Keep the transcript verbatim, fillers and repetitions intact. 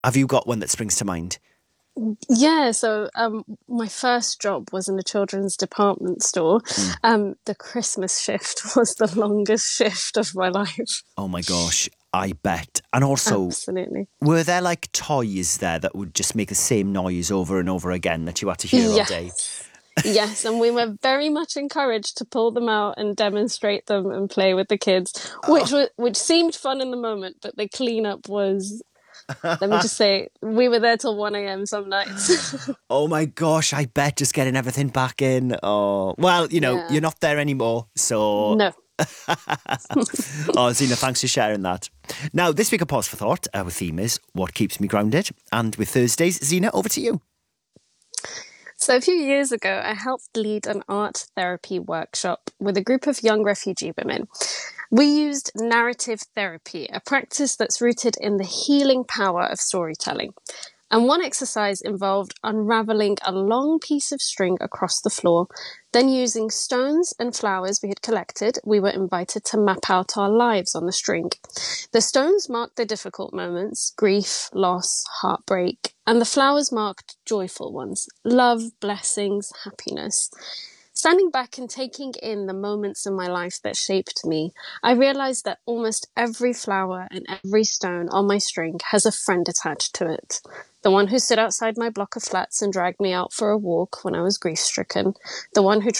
Have you got one that springs to mind? Yeah, so um, my first job was in a children's department store. Mm. Um, the Christmas shift was the longest shift of my life. Oh my gosh, I bet. And also, absolutely, were there like toys there that would just make the same noise over and over again that you had to hear yes. all day? Yes, and we were very much encouraged to pull them out and demonstrate them and play with the kids, which oh. was, which seemed fun in the moment, but the cleanup was... Let me just say, we were there till one a.m. some nights. Oh my gosh, I bet just getting everything back in. Oh, well, you know, yeah. You're not there anymore, so... No. Oh, Zena, thanks for sharing that. Now, this week of Pause for Thought, our theme is What Keeps Me Grounded? And with Thursdays, Zena, over to you. So a few years ago, I helped lead an art therapy workshop with a group of young refugee women. We used narrative therapy, a practice that's rooted in the healing power of storytelling. And one exercise involved unraveling a long piece of string across the floor. Then using stones and flowers we had collected, we were invited to map out our lives on the string. The stones marked the difficult moments, grief, loss, heartbreak, and the flowers marked joyful ones, love, blessings, happiness. Standing back and taking in the moments in my life that shaped me, I realized that almost every flower and every stone on my string has a friend attached to it. The one who stood outside my block of flats and dragged me out for a walk when I was grief-stricken. The one who